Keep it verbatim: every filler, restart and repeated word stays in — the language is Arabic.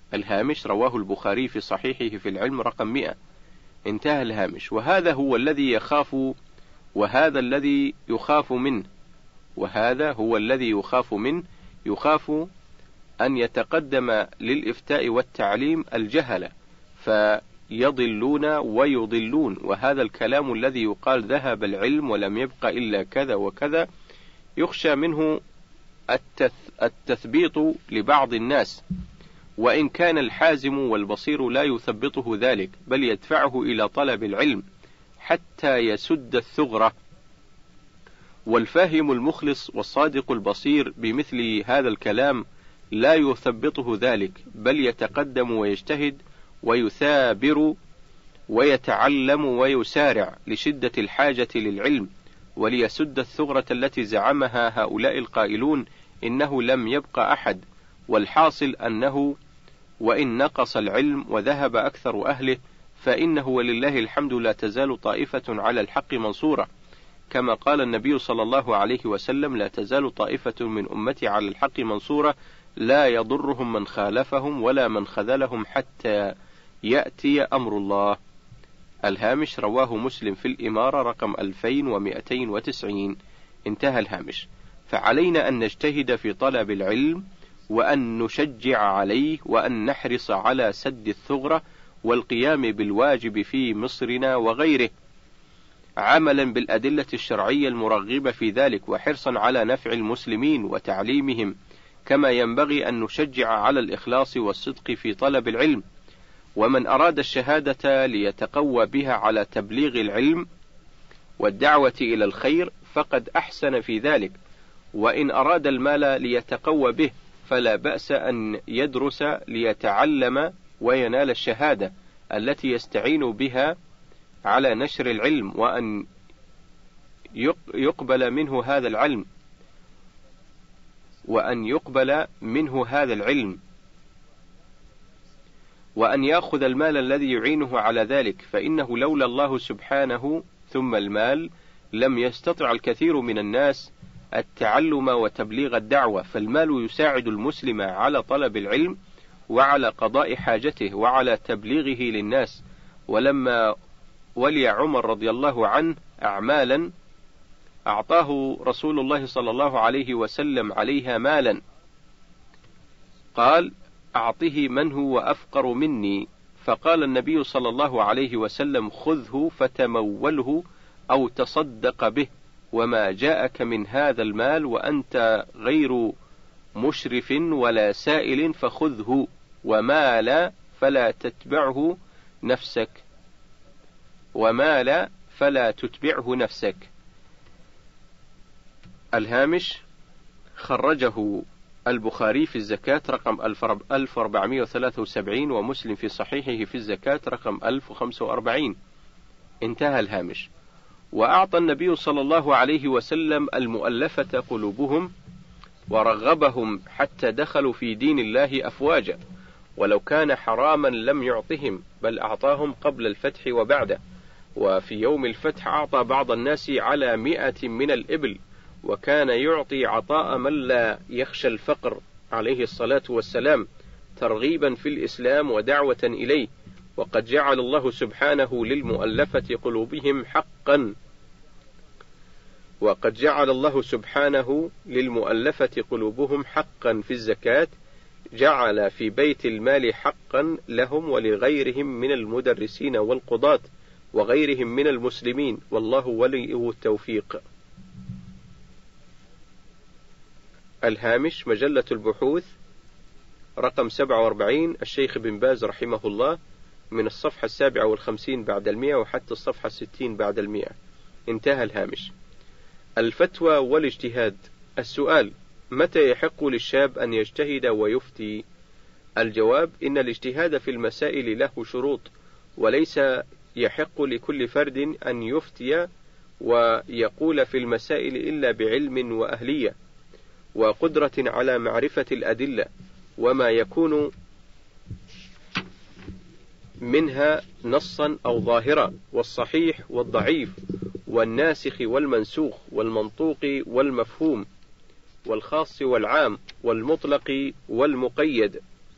الهامش: رواه البخاري في صحيحه في العلم رقم مئة. انتهى الهامش. وهذا هو الذي يخاف وهذا الذي يخاف منه وهذا هو الذي يخاف منه يخاف أن يتقدم للإفتاء والتعليم الجهلة فيضلون ويضلون، وهذا الكلام الذي يقال ذهب العلم ولم يبق إلا كذا وكذا يخشى منه التثبيط لبعض الناس، وإن كان الحازم والبصير لا يثبطه ذلك، بل يدفعه إلى طلب العلم حتى يسد الثغرة. والفاهم المخلص والصادق البصير بمثل هذا الكلام لا يثبطه ذلك، بل يتقدم ويجتهد ويثابر ويتعلم ويسارع لشدة الحاجة للعلم، وليسد الثغرة التي زعمها هؤلاء القائلون إنه لم يبق أحد. والحاصل أنه وإن نقص العلم وذهب أكثر أهله فإنه ولله الحمد لا تزال طائفة على الحق منصورة، كما قال النبي صلى الله عليه وسلم: لا تزال طائفة من أمتي على الحق منصورة لا يضرهم من خالفهم ولا من خذلهم حتى يأتي أمر الله. الهامش: رواه مسلم في الإمارة رقم ألفين ومئتين وتسعين. انتهى الهامش. فعلينا أن نجتهد في طلب العلم وأن نشجع عليه وأن نحرص على سد الثغرة والقيام بالواجب في مصرنا وغيره، عملا بالأدلة الشرعية المرغبة في ذلك، وحرصا على نفع المسلمين وتعليمهم، كما ينبغي أن نشجع على الإخلاص والصدق في طلب العلم. ومن أراد الشهادة ليتقوى بها على تبليغ العلم والدعوة إلى الخير فقد أحسن في ذلك، وإن أراد المال ليتقوى به فلا بأس أن يدرس ليتعلم وينال الشهادة التي يستعين بها على نشر العلم، وأن يقبل منه هذا العلم وأن يقبل منه هذا العلم وأن يأخذ المال الذي يعينه على ذلك، فإنه لولا الله سبحانه ثم المال لم يستطع الكثير من الناس التعلم وتبليغ الدعوة. فالمال يساعد المسلم على طلب العلم وعلى قضاء حاجته وعلى تبليغه للناس. ولما ولي عمر رضي الله عنه أعمالا أعطاه رسول الله صلى الله عليه وسلم عليها مالا، قال: أعطه من هو أفقر مني، فقال النبي صلى الله عليه وسلم: خذه فتموله أو تصدق به، وما جاءك من هذا المال وأنت غير مشرف ولا سائل فخذه، وما لا فلا تتبعه نفسك وما لا فلا تتبعه نفسك. الهامش: خرجه البخاري في الزكاة رقم ألف وأربعمائة وثلاثة وسبعين، ومسلم في صحيحه في الزكاة رقم ألف وخمسة وأربعين. انتهى الهامش. وأعطى النبي صلى الله عليه وسلم المؤلفة قلوبهم ورغبهم حتى دخلوا في دين الله أفواجا، ولو كان حراما لم يعطهم، بل أعطاهم قبل الفتح وبعده. وفي يوم الفتح أعطى بعض الناس على مئة من الإبل، وكان يعطي عطاء من لا يخشى الفقر عليه الصلاة والسلام، ترغيبا في الإسلام ودعوة إليه. وقد جعل الله سبحانه للمؤلفة قلوبهم حقا وقد جعل الله سبحانه للمؤلفة قلوبهم حقا في الزكاة، جعل في بيت المال حقا لهم ولغيرهم من المدرسين والقضاة وغيرهم من المسلمين، والله ولي التوفيق. الهامش: مجلة البحوث رقم سبعة وأربعين، الشيخ بن باز رحمه الله، من الصفحة السابعة والخمسين بعد المئة وحتى الصفحة الستين بعد المئة. انتهى الهامش. الفتوى والاجتهاد. السؤال: متى يحق للشاب أن يجتهد ويفتي؟ الجواب: إن الاجتهاد في المسائل له شروط، وليس يحق لكل فرد أن يفتي ويقول في المسائل إلا بعلم وأهلية وقدرة على معرفة الأدلة وما يكون منها نصا أو ظاهرا، والصحيح والضعيف، والناسخ والمنسوخ، والمنطوق والمفهوم، والخاص والعام، والمطلق والمقيد.